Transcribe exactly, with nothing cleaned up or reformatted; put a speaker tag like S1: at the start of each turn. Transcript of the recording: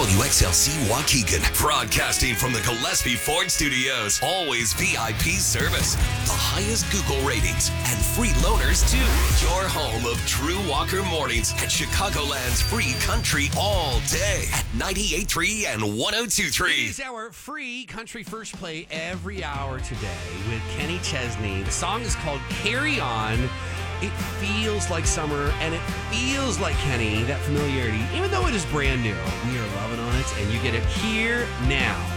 S1: W X L C Waukegan, broadcasting from the Gillespie Ford Studios. Always V I P service, the highest Google ratings, and free loaners too. Your home of Drew Walker Mornings at Chicagoland's free country all day at ninety-eight point three and one oh two point three.
S2: It is our free country first play every hour today with Kenny Chesney. The song is called Carry On. It feels like summer, and it feels like Kenny, that familiarity, even though it is brand new. We are loving on it, and you get it here now.